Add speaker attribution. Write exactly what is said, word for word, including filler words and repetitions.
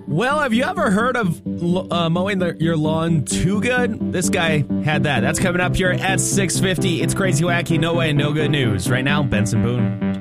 Speaker 1: Well, have you ever heard of uh, mowing the, your lawn too good? This guy had that. That's coming up here at six fifty. It's Crazy Wacky, No Way, No Good News. Right now, Benson Boone.